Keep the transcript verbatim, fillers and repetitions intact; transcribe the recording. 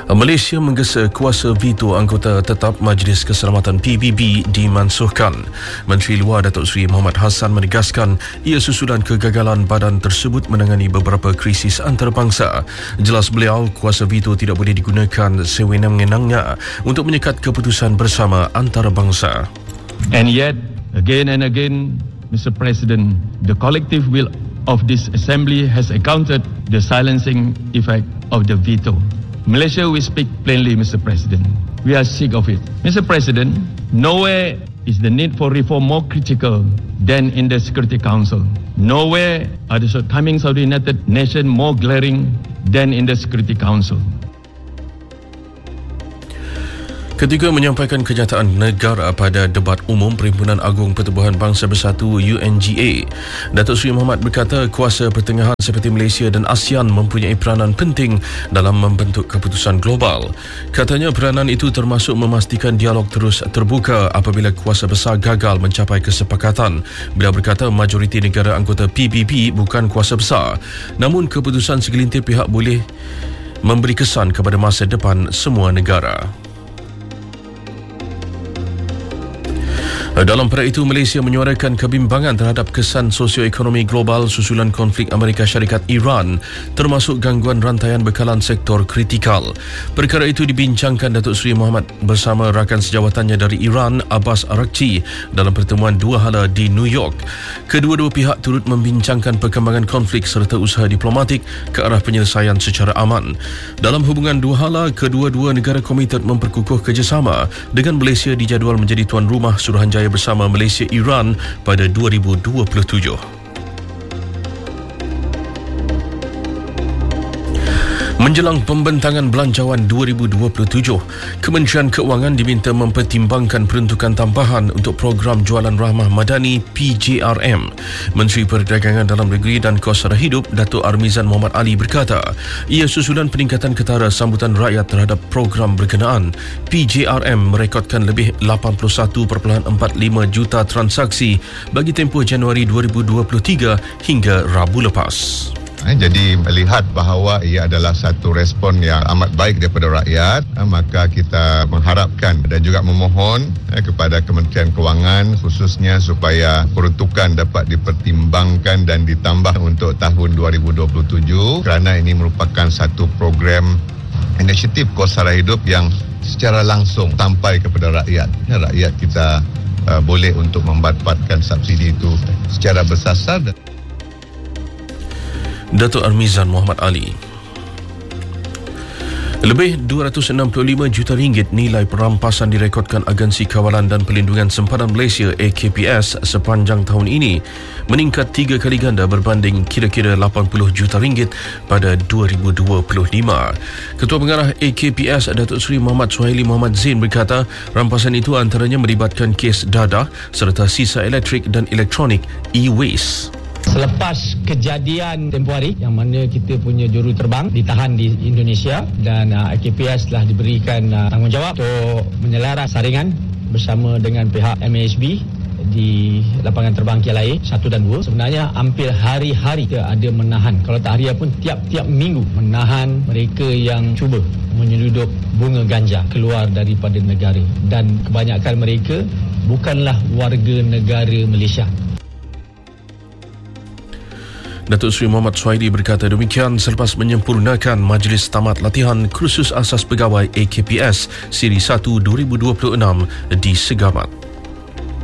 Malaysia menggesa kuasa veto anggota tetap Majlis Keselamatan P B B dimansuhkan. Menteri Luar Datuk Seri Mohamad Hassan menegaskan ia susulan kegagalan badan tersebut menangani beberapa krisis antarabangsa. Jelas beliau, kuasa veto tidak boleh digunakan sewenang-wenangnya untuk menyekat keputusan bersama antarabangsa. And yet, again and again, Mister President, the collective will of this assembly has accounted the silencing effect of the veto. Malaysia, we speak plainly, Mister President. We are sick of it. Mister President, nowhere is the need for reform more critical than in the Security Council. Nowhere are the shortcomings of the United Nations more glaring than in the Security Council. Ketika menyampaikan kenyataan negara pada debat umum Perhimpunan Agung Pertubuhan Bangsa Bersatu U N G A, Datuk Seri Mohamad berkata kuasa pertengahan seperti Malaysia dan ASEAN mempunyai peranan penting dalam membentuk keputusan global. Katanya peranan itu termasuk memastikan dialog terus terbuka apabila kuasa besar gagal mencapai kesepakatan. Beliau berkata majoriti negara anggota P B B bukan kuasa besar, namun keputusan segelintir pihak boleh memberi kesan kepada masa depan semua negara. Dalam perkara itu, Malaysia menyuarakan kebimbangan terhadap kesan sosioekonomi global susulan konflik Amerika Syarikat Iran, termasuk gangguan rantaian bekalan sektor kritikal. Perkara itu dibincangkan Datuk Seri Mohamad bersama rakan sejawatannya dari Iran, Abbas Araghchi, dalam pertemuan dua hala di New York. Kedua-dua pihak turut membincangkan perkembangan konflik serta usaha diplomatik ke arah penyelesaian secara aman. Dalam hubungan dua hala, kedua-dua negara komited memperkukuh kerjasama dengan Malaysia dijadual menjadi tuan rumah Suruhanjaya bersama Malaysia-Iran pada dua ribu dua puluh tujuh. Menjelang pembentangan belanjawan dua ribu dua puluh tujuh, Kementerian Keuangan diminta mempertimbangkan peruntukan tambahan untuk program jualan rahmah madani P J R M. Menteri Perdagangan Dalam Negeri dan Kos Sara Hidup Datuk Armizan Muhammad Ali berkata, ia susulan peningkatan ketara sambutan rakyat terhadap program berkenaan. P J R M merekodkan lebih lapan puluh satu perpuluhan empat lima juta transaksi bagi tempoh Januari dua ribu dua puluh tiga hingga Rabu lepas. Jadi melihat bahawa ia adalah satu respon yang amat baik daripada rakyat, maka kita mengharapkan dan juga memohon kepada Kementerian Kewangan khususnya supaya peruntukan dapat dipertimbangkan dan ditambah untuk tahun dua ribu dua puluh tujuh kerana ini merupakan satu program inisiatif Kos Sara Hidup yang secara langsung sampai kepada rakyat. Rakyat kita uh, boleh untuk mendapatkan subsidi itu secara bersasar. Datuk Armizan Muhammad Ali. Lebih dua ratus enam puluh lima juta ringgit nilai perampasan direkodkan Agensi Kawalan dan Pelindungan Sempadan Malaysia A K P S sepanjang tahun ini, meningkat tiga kali ganda berbanding kira-kira lapan puluh juta ringgit pada dua ribu dua puluh lima. Ketua Pengarah A K P S Datuk Seri Muhammad Suhaili Muhammad Zain berkata rampasan itu antaranya melibatkan kes dadah serta sisa elektrik dan elektronik e-waste. Selepas kejadian tempoh hari yang mana kita punya juru terbang ditahan di Indonesia dan uh, A K P S telah diberikan uh, tanggungjawab untuk menyelaras saringan bersama dengan pihak M A S B di lapangan terbang K L I A satu dan dua. Sebenarnya hampir hari-hari kita ada menahan, kalau tak harian pun tiap-tiap minggu menahan mereka yang cuba menyelundup bunga ganja keluar daripada negara, dan kebanyakan mereka bukanlah warga negara Malaysia. Datuk Seri Muhammad Suhaili berkata demikian selepas menyempurnakan Majlis Tamat Latihan Kursus Asas Pegawai A K P S Siri satu dua ribu dua puluh enam di Segamat.